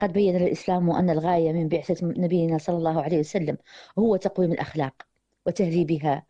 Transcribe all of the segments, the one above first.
قد بين الإسلام أن الغاية من بعثة نبينا صلى الله عليه وسلم هو تقويم الأخلاق وتهذيبها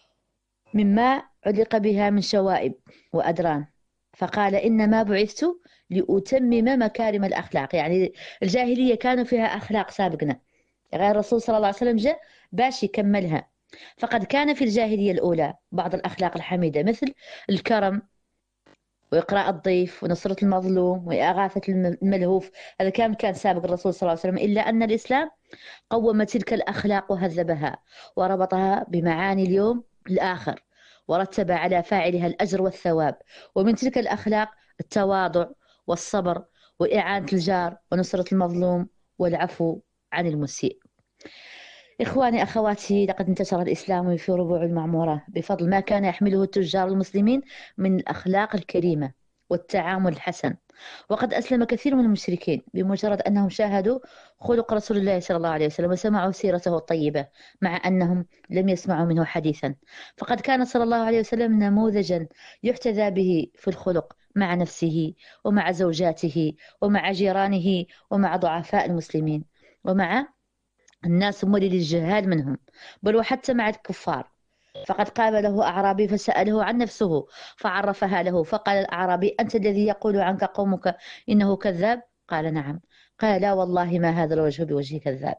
مما علق بها من شوائب وأدران، فقال إنما بعثت لأتمم مكارم الأخلاق. يعني الجاهلية كانوا فيها أخلاق سابقنا، غير الرسول صلى الله عليه وسلم جاء باش يكملها. فقد كان في الجاهلية الأولى بعض الأخلاق الحميدة مثل الكرم وإقراء الضيف ونصرة المظلوم وإغاثة الملهوف. هذا كان سابق الرسول صلى الله عليه وسلم، إلا أن الإسلام قوم تلك الأخلاق وهذبها وربطها بمعاني اليوم الآخر، ورتب على فاعلها الأجر والثواب. ومن تلك الأخلاق التواضع والصبر وإعانة الجار ونصرة المظلوم والعفو عن المسيء. إخواني أخواتي، لقد انتشر الإسلام في ربوع المعمورة بفضل ما كان يحمله التجار المسلمين من الأخلاق الكريمة والتعامل الحسن. وقد أسلم كثير من المشركين بمجرد أنهم شاهدوا خلق رسول الله صلى الله عليه وسلم وسمعوا سيرته الطيبة، مع أنهم لم يسمعوا منه حديثا. فقد كان صلى الله عليه وسلم نموذجا يحتذى به في الخلق مع نفسه ومع زوجاته ومع جيرانه ومع ضعفاء المسلمين ومع الناس مولد الجهال منهم، بل وحتى مع الكفار. فقد قابله أعرابي فسأله عن نفسه فعرفها له، فقال الأعرابي: أنت الذي يقول عنك قومك إنه كذاب؟ قال: نعم. قال: لا والله ما هذا الوجه بوجه كذاب.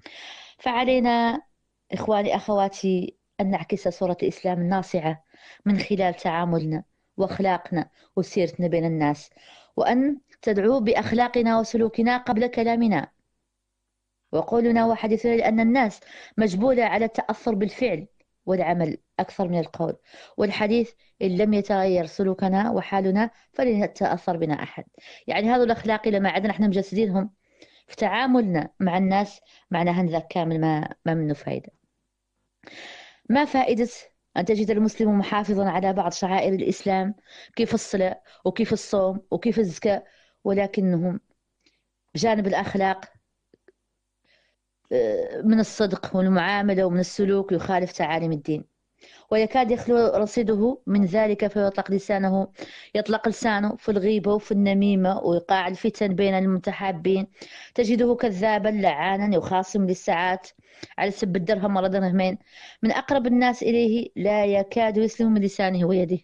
فعلينا إخواني أخواتي أن نعكس صورة الإسلام الناصعة من خلال تعاملنا وأخلاقنا وسيرتنا بين الناس، وأن تدعو بأخلاقنا وسلوكنا قبل كلامنا وقولنا وحديثنا، لأن الناس مجبولة على التأثر بالفعل والعمل أكثر من القول والحديث. إن لم يتغير سلوكنا وحالنا فلن يتأثر بنا أحد. يعني هذو الأخلاق لما عدنا احنا مجسدينهم في تعاملنا مع الناس، معناها ذاك كامل ما منه فائدة. ما فائدة أن تجد المسلم محافظا على بعض شعائر الإسلام كيف الصلاة وكيف الصوم وكيف الزكاة، ولكنهم بجانب الأخلاق من الصدق والمعاملة ومن السلوك يخالف تعاليم الدين، ويكاد يخلو رصيده من ذلك، يطلق لسانه في الغيبة وفي النميمة وإيقاع الفتن بين المتحابين. تجده كذابا لعانا يخاصم للساعات على سب الدرهم ولا درهمين. من أقرب الناس إليه لا يكاد يسلم من لسانه ويده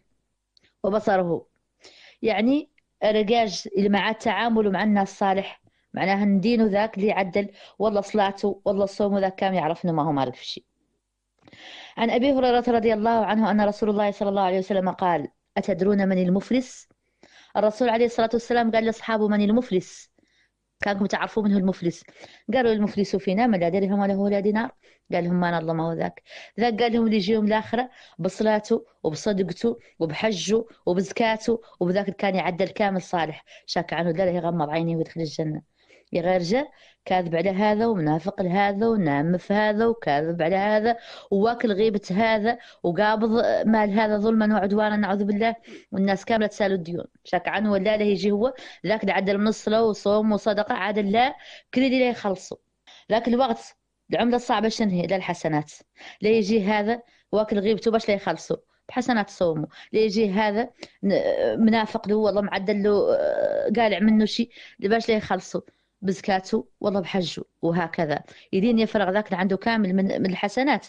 وبصره. يعني رجاج اللي مع التعامل مع الناس صالح، معناها ان دينه ذاك اللي عدل، والله صلاته والله صومه ذاك كان يعرف انه ما هو مالك في شيء. عن أبي هريرة رضي الله عنه أن رسول الله صلى الله عليه وسلم قال: أتدرون من المفلس؟ الرسول عليه الصلاة والسلام قال لأصحابه: من المفلس؟ كانكم تعرفوا منه المفلس؟ قالوا: المفلس فينا من لا درهم وله ولا دينار. قال لهم: ما الله ما هو ذاك قال لهم اللي يجيهم الآخرة بصلاته وبصدقته وبحجه وبزكاته وبذاك كان يعدل كامل صالح، شاك عنه لا يغمض عينيه ويدخل الجنة. غير جاء كاذب على هذا ومنافق لهذا ونعم في هذا وكاذب على هذا وواكل غيبة هذا وقابض مال هذا ظلما وعدوانا نعوذ بالله، والناس كاملة تسالوا الديون، شاك عنه ولا له يجي هو ذاك اللي عدل من الصلاة وصوم وصدقة عادل لا كل اللي يخلصوا. ذاك الوقت العملة الصعبة شنهي للحسنات، لا يجي هذا واكل غيبته باش لا يخلصوا بحسنات صومه، لا يجي هذا منافق له والله معدل له قالع منه شيء باش لا يخلصوا بزكاته والله بحجه، وهكذا يدين يفرغ ذاك اللي عنده كامل من الحسنات.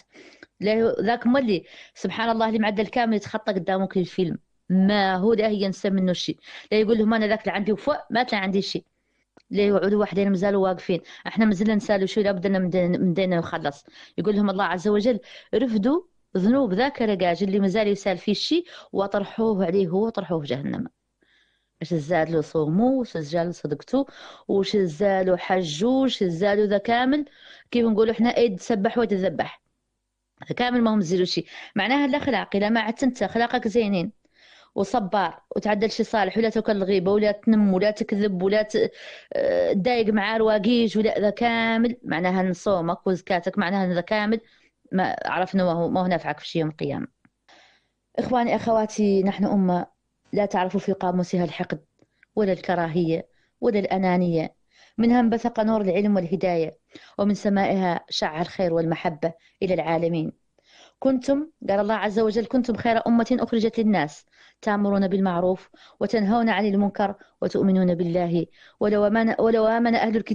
ذاك مولي سبحان الله اللي معدل كامل يتخطى قدامه كل الفيلم، ما هو ده ينسى منه شيء. لا يقول لهم انا ذاك اللي عندي وفوق ما طلع عندي شيء، لا يقعدوا وحدين مازالوا واقفين احنا مازلنا نسالوا شو لابد من دينا نخلص. يقول لهم الله عز وجل: رفدوا ذنوب ذاك الرجاج اللي مازال يسال فيه شيء وطرحوه عليه هو وطرحوه في جهنم. اش زاد له صومه وش زاد له صدقته وش زاد له حجه وش زاد له ذا كامل، كيف نقولوا احنا ايد تسبح وتذبح كامل ما هم زيرو شيء. معناها الاخلاق اذا ما عدت انت اخلاقك زينين وصبار وتعدل شي صالح ولا تاكل الغيبه ولا تنم ولا تكذب ولا تضايق مع رواقيج ولا ذا كامل، معناها ان صومك وزكاتك معناها ان ذا كامل ما عرفنا ما هو نافعك في شي يوم القيامه. اخواني اخواتي، نحن امه لا تعرف في قاموسها الحقد ولا الكراهيه ولا الانانيه، منها انبثق نور العلم والهدايه، ومن سمائها شع الخير والمحبه الى العالمين. كنتم قال الله عز وجل: كنتم خير أمة أخرجت للناس تأمرون بالمعروف وتنهون عن المنكر وتؤمنون بالله ولو آمن أهل الكتاب